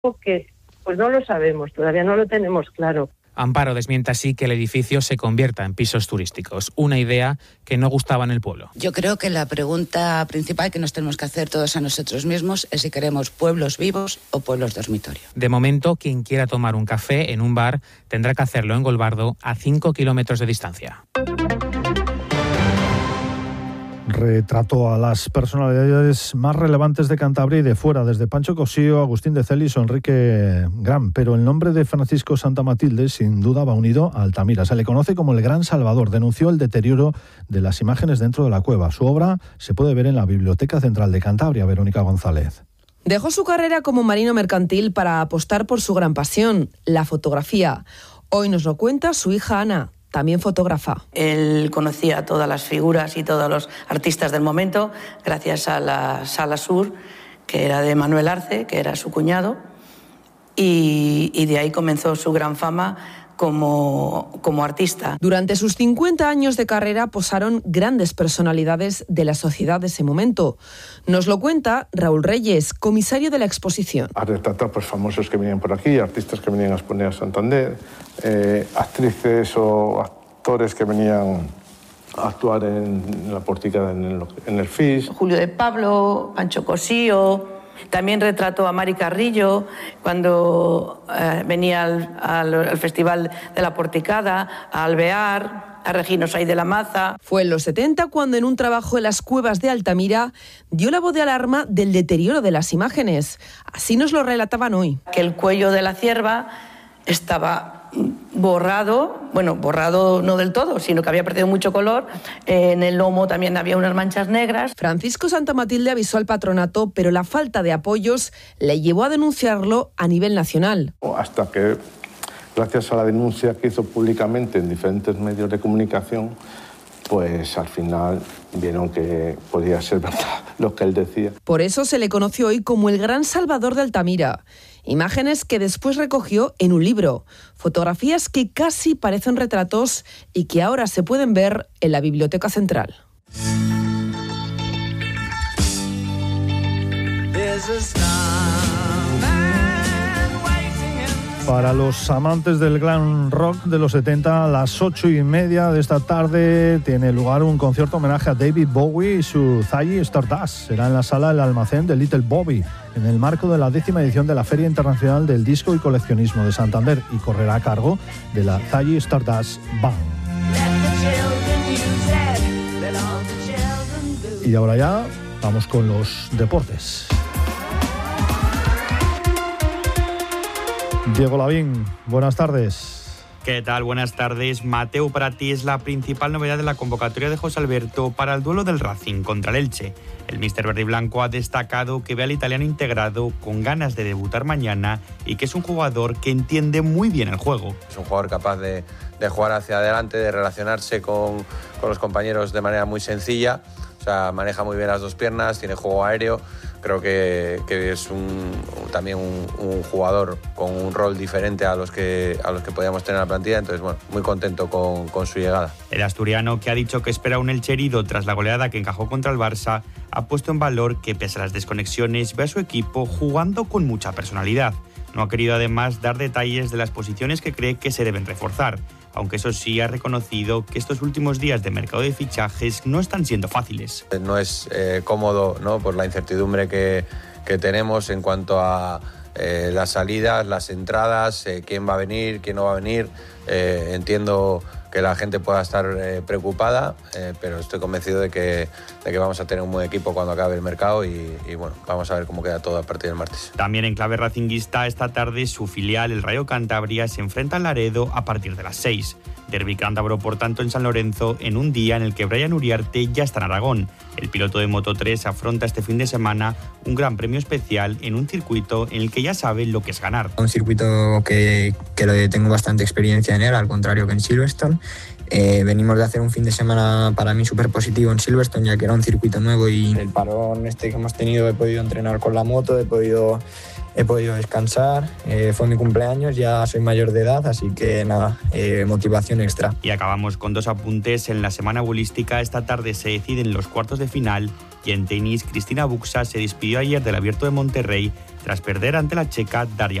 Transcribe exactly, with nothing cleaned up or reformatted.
Que pues no lo sabemos, todavía no lo tenemos claro. Amparo desmiente así que el edificio se convierta en pisos turísticos, una idea que no gustaba en el pueblo. Yo creo que la pregunta principal que nos tenemos que hacer todos a nosotros mismos es si queremos pueblos vivos o pueblos dormitorio. De momento, quien quiera tomar un café en un bar tendrá que hacerlo en Golbardo, a cinco kilómetros de distancia. Retrató a las personalidades más relevantes de Cantabria y de fuera, desde Pancho Cosío, Agustín de Celis o Enrique Gran, pero el nombre de Francisco Santa Matilde sin duda va unido a Altamira. Se le conoce como el Gran Salvador. Denunció el deterioro de las imágenes dentro de la cueva. Su obra se puede ver en la Biblioteca Central de Cantabria. Verónica González. Dejó su carrera como marino mercantil para apostar por su gran pasión, la fotografía. Hoy nos lo cuenta su hija Ana, también fotógrafa. Él conocía a todas las figuras y todos los artistas del momento gracias a la Sala Sur, que era de Manuel Arce, que era su cuñado, y, y de ahí comenzó su gran fama como, como artista. Durante sus cincuenta años de carrera posaron grandes personalidades de la sociedad de ese momento. Nos lo cuenta Raúl Reyes, comisario de la exposición. Ha retratado pues, famosos que venían por aquí, artistas que venían a exponer a Santander, eh, actrices o actores que venían a actuar en la Portica en el, en el F I S. Julio de Pablo, Pancho Cosío. También retrató a Mari Carrillo cuando eh, venía al, al, al Festival de la Porticada, a Alvear, a Regino Saiz de la Maza. Fue en los setenta cuando en un trabajo en las cuevas de Altamira dio la voz de alarma del deterioro de las imágenes. Así nos lo relataban hoy. Que el cuello de la cierva estaba borrado, bueno, borrado no del todo, sino que había perdido mucho color. En el lomo también había unas manchas negras. Francisco Santa Matilde avisó al patronato, pero la falta de apoyos le llevó a denunciarlo a nivel nacional. Hasta que, gracias a la denuncia que hizo públicamente en diferentes medios de comunicación, pues al final vieron que podía ser verdad lo que él decía. Por eso se le conoció hoy como el Gran Salvador de Altamira. Imágenes que después recogió en un libro, fotografías que casi parecen retratos y que ahora se pueden ver en la Biblioteca Central. Para los amantes del glam rock de los setenta, a las ocho y media de esta tarde tiene lugar un concierto homenaje a David Bowie y su Ziggy Stardust. Será en la sala El Almacén de Little Bobby, en el marco de la décima edición de la Feria Internacional del Disco y Coleccionismo de Santander, y correrá a cargo de la Ziggy Stardust Band. Y ahora ya vamos con los deportes. Diego Lavín, buenas tardes. ¿Qué tal? Buenas tardes. Mateu Prati es la principal novedad de la convocatoria de José Alberto para el duelo del Racing contra el Elche. El míster verde y blanco ha destacado que ve al italiano integrado, con ganas de debutar mañana, y que es un jugador que entiende muy bien el juego. Es un jugador capaz de, de jugar hacia adelante, de relacionarse con, con los compañeros de manera muy sencilla. O sea, maneja muy bien las dos piernas, tiene juego aéreo. Creo que, que es un, también un, un jugador con un rol diferente a los que a los que podíamos tener en la plantilla. Entonces, bueno, muy contento con, con su llegada. El asturiano, que ha dicho que espera un Elche herido tras la goleada que encajó contra el Barça, ha puesto en valor que, pese a las desconexiones, ve a su equipo jugando con mucha personalidad. No ha querido además dar detalles de las posiciones que cree que se deben reforzar, aunque eso sí ha reconocido que estos últimos días de mercado de fichajes no están siendo fáciles. No es eh, cómodo, ¿no?, por la incertidumbre que, que tenemos en cuanto a eh, las salidas, las entradas, eh, quién va a venir, quién no va a venir. Eh, entiendo que la gente pueda estar eh, preocupada, eh, pero estoy convencido de que, de que vamos a tener un buen equipo cuando acabe el mercado y, y bueno, vamos a ver cómo queda todo a partir del martes. También en clave racinguista, esta tarde su filial, el Rayo Cantabria, se enfrenta al Laredo a partir de las seis. Derbi cántabro, por tanto, en San Lorenzo, en un día en el que Brian Uriarte ya está en Aragón. El piloto de Moto tres afronta este fin de semana un gran premio especial en un circuito en el que ya sabe lo que es ganar. Un circuito que, que tengo bastante experiencia en él, al contrario que en Silverstone. Eh, venimos de hacer un fin de semana para mí súper positivo en Silverstone, ya que era un circuito nuevo, y el parón este que hemos tenido he podido entrenar con la moto, he podido he podido descansar, eh, fue mi cumpleaños, ya soy mayor de edad, así que nada, eh, motivación extra. Y acabamos con dos apuntes. En la semana bolística esta tarde se deciden los cuartos de final y en tenis Cristina Buxa se despidió ayer del Abierto de Monterrey tras perder ante la checa Daria